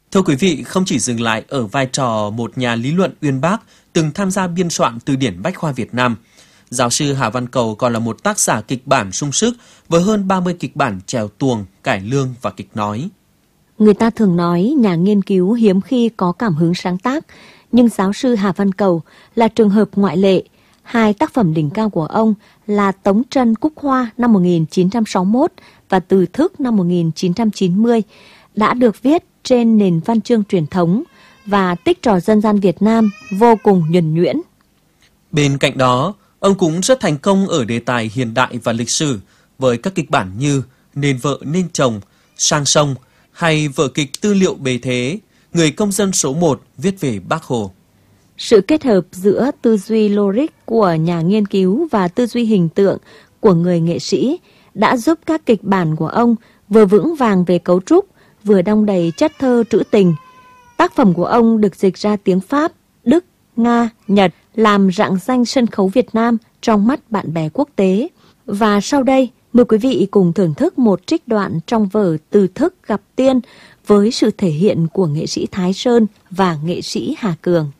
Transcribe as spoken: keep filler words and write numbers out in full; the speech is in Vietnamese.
Thưa quý vị, không chỉ dừng lại ở vai trò một nhà lý luận uyên bác từng tham gia biên soạn từ điển Bách khoa Việt Nam, giáo sư Hà Văn Cầu còn là một tác giả kịch bản sung sức với hơn ba mươi kịch bản chèo tuồng, cải lương và kịch nói. Người ta thường nói nhà nghiên cứu hiếm khi có cảm hứng sáng tác, nhưng giáo sư Hà Văn Cầu là trường hợp ngoại lệ. Hai tác phẩm đỉnh cao của ông là Tống Trân Cúc Hoa năm một nghìn chín trăm sáu mươi mốt và Từ Thức năm một nghìn chín trăm chín mươi đã được viết trên nền văn chương truyền thống và tích trò dân gian Việt Nam vô cùng nhuần nhuyễn. Bên cạnh đó, ông cũng rất thành công ở đề tài hiện đại và lịch sử với các kịch bản như Nên vợ nên chồng, Sang sông hay vở kịch Tư liệu bề thế, Người công dân số một viết về Bác Hồ. Sự kết hợp giữa tư duy logic của nhà nghiên cứu và tư duy hình tượng của người nghệ sĩ đã giúp các kịch bản của ông vừa vững vàng về cấu trúc, vừa đong đầy chất thơ trữ tình. Tác phẩm của ông được dịch ra tiếng Pháp, Đức, Nga, Nhật, làm rạng danh sân khấu Việt Nam trong mắt bạn bè quốc tế. Và sau đây, mời quý vị cùng thưởng thức một trích đoạn trong vở Từ Thức gặp tiên với sự thể hiện của nghệ sĩ Thái Sơn và nghệ sĩ Hà Cường.